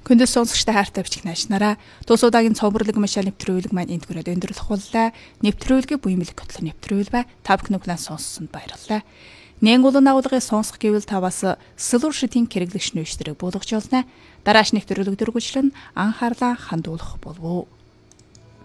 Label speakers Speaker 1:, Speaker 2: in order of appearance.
Speaker 1: Күндэл сонсогчтой хайртай бичих наашнараа тус удаагийн цоврурлаг машаа нэвтрүүлэг маань энд хүрээд өндөрлөх боллаа. Нэвтрүүлгээ буймэлэг хөтлөн нэвтрүүлбэ та бүхэн углан сонссонд баярлалаа. Нэнгулын агуулгыг сонсох гэвэл таваас сэлүр шитийн хэрэглэгч нөөцлөрийг буулгаж олно. Дарааш нэвтрүүлэг дөрвөлжлөн анхаарлаа хандуулах болов уу.